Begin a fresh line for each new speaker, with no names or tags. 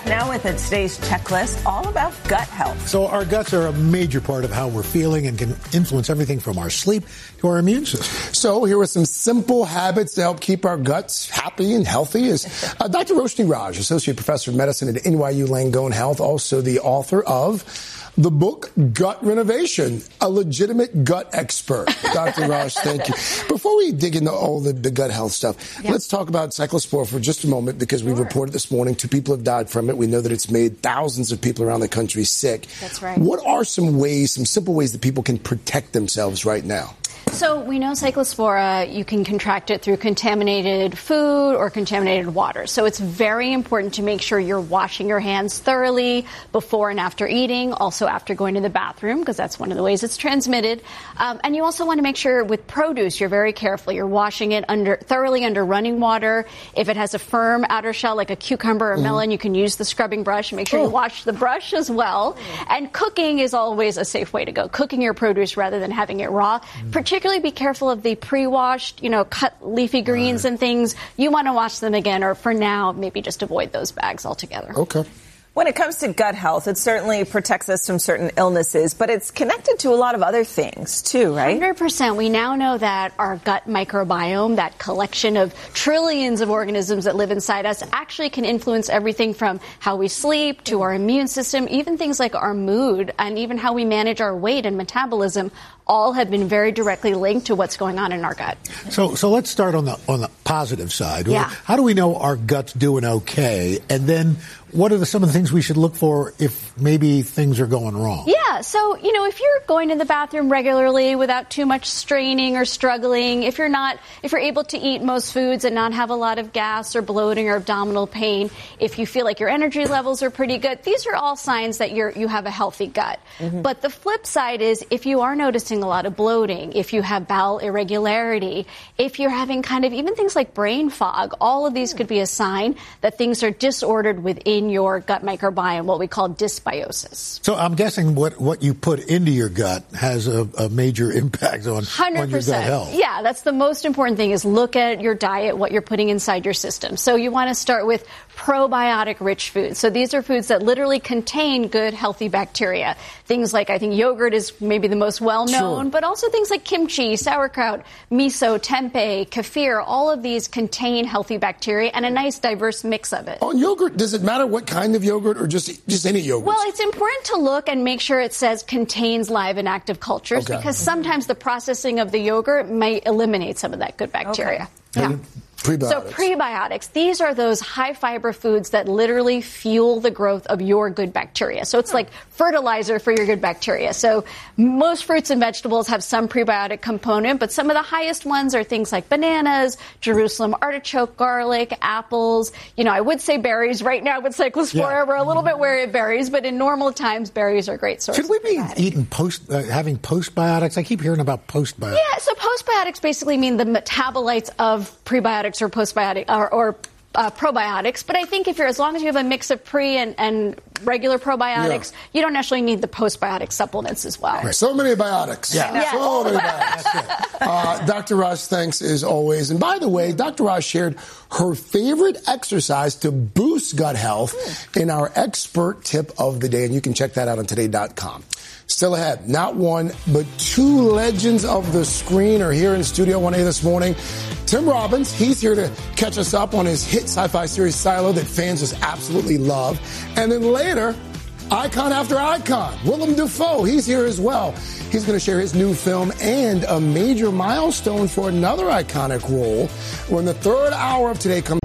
Back now with today's checklist, all about gut health.
So our guts are a major part of how we're feeling and can influence everything from our sleep to our immune system.
So here are some simple habits to help keep our guts happy and healthy. Is Dr. Roshni Raj, Associate Professor of Medicine at NYU Langone Health, also the author of the book, Gut Renovation, a legitimate gut expert. Dr. Raj, thank you. Before we dig into all the gut health stuff, let's talk about Cyclospora for just a moment, because we reported this morning 2 people have died from it. We know that it's made thousands of people around the country sick.
That's right.
What are some simple ways that people can protect themselves right now?
So we know Cyclospora, you can contract it through contaminated food or contaminated water. So it's very important to make sure you're washing your hands thoroughly before and after eating, also after going to the bathroom, because that's one of the ways it's transmitted. And you also want to make sure with produce, you're very careful. You're washing it thoroughly under running water. If it has a firm outer shell, like a cucumber or melon, you can use the scrubbing brush. Make sure you wash the brush as well. And cooking is always a safe way to go. Cooking your produce rather than having it raw. Particularly be careful of the pre-washed, cut leafy greens and things. You want to wash them again, or for now, maybe just avoid those bags altogether.
Okay.
When it comes to gut health, it certainly protects us from certain illnesses, but it's connected to a lot of other things, too, right?
100%. We now know that our gut microbiome, that collection of trillions of organisms that live inside us, actually can influence everything from how we sleep to our immune system, even things like our mood, and even how we manage our weight and metabolism. All have been very directly linked to what's going on in our gut.
So let's start on the positive side.
Yeah.
How do we know our gut's doing okay? And then what are some of the things we should look for if maybe things are going wrong?
Yeah, so, if you're going to the bathroom regularly without too much straining or struggling, if you're able to eat most foods and not have a lot of gas or bloating or abdominal pain, if you feel like your energy levels are pretty good, these are all signs that you have a healthy gut. But the flip side is if you are noticing a lot of bloating, if you have bowel irregularity, if you're having kind of even things like brain fog, all of these could be a sign that things are disordered within your gut microbiome, what we call dysbiosis.
So I'm guessing what you put into your gut has a major impact on your gut health.
Yeah, that's the most important thing, is look at your diet, what you're putting inside your system. So you want to start with probiotic-rich foods. So these are foods that literally contain good, healthy bacteria. Things like, I think yogurt is maybe the most well-known, but also things like kimchi, sauerkraut, miso, tempeh, kefir, all of these contain healthy bacteria and a nice diverse mix of it.
On yogurt, does it matter what kind of yogurt or just any yogurt?
Well, it's important to look and make sure it says contains live and active cultures, because sometimes the processing of the yogurt might eliminate some of that good bacteria. Yeah.
Prebiotics.
So prebiotics, these are those high-fiber foods that literally fuel the growth of your good bacteria. So it's like fertilizer for your good bacteria. So most fruits and vegetables have some prebiotic component, but some of the highest ones are things like bananas, Jerusalem artichoke, garlic, apples. I would say berries. Right now with Cyclospora, we're a little bit wary of berries, but in normal times, berries are great sources.
Should we be eating having postbiotics? I keep hearing about postbiotics.
Yeah, so postbiotics basically mean the metabolites of prebiotics or postbiotic or probiotics, but I think as long as you have a mix of pre and regular probiotics, you don't necessarily need the postbiotic supplements as well.
Right. So many biotics.
Yeah.
So many biotics. Dr. Raj, thanks as always. And by the way, Dr. Raj shared her favorite exercise to boost gut health in our expert tip of the day, and you can check that out on today.com. Still ahead, not one, but 2 legends of the screen are here in Studio 1A this morning. Tim Robbins, he's here to catch us up on his hit sci-fi series Silo that fans just absolutely love. And then later, icon after icon, Willem Dafoe, he's here as well. He's going to share his new film and a major milestone for another iconic role when the third hour of Today comes.